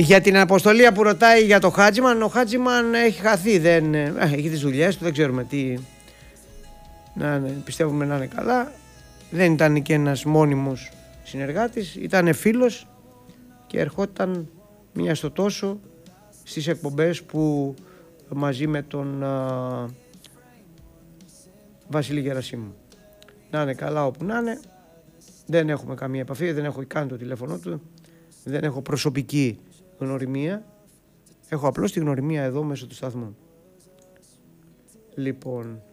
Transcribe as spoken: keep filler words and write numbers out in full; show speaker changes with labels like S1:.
S1: Για την αποστολή που ρωτάει για το Χάτζιμαν, ο Χάτζιμαν έχει χαθεί, δεν, ε, έχει τις δουλειές του, δεν ξέρουμε τι, να, ναι, πιστεύουμε να είναι καλά. Δεν ήταν και ένας μόνιμος συνεργάτης, ήταν φίλος και ερχόταν μία στο τόσο στις εκπομπές που μαζί με τον α, Βασίλη Γερασίμου. Να είναι καλά όπου να είναι, δεν έχουμε καμία επαφή, δεν έχω καν το τηλέφωνο του, δεν έχω προσωπική γνωριμία, έχω απλώς τη γνωριμία εδώ μέσω του σταθμού. Λοιπόν,